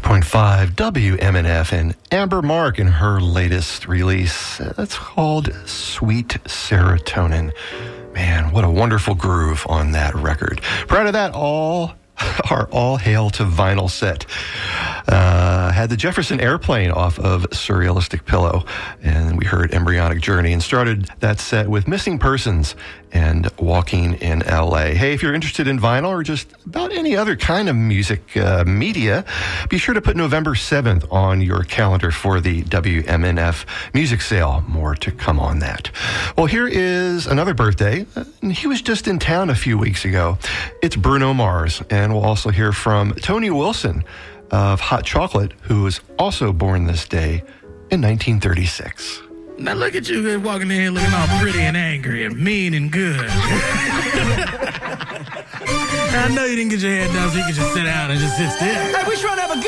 106.5 WMNF and Amber Mark in her latest release. That's called Sweet Serotonin. Man, what a wonderful groove on that record. Prior to that, our All Hail to Vinyl set had the Jefferson Airplane off of Surrealistic Pillow, and we heard Embryonic Journey and started that set with Missing Persons and Walking in LA. Hey, if you're interested in vinyl or just about any other kind of music media, be sure to put November 7th on your calendar for the WMNF music sale. More to come on that. Well, here is another birthday. He was just in town a few weeks ago. It's Bruno Mars, and we'll also hear from Tony Wilson of Hot Chocolate, who was also born this day in 1936. Now look at you walking in here looking all pretty and angry and mean and good. I know you didn't get your hair done so you can just sit down and just sit still. Hey, we trying to have a good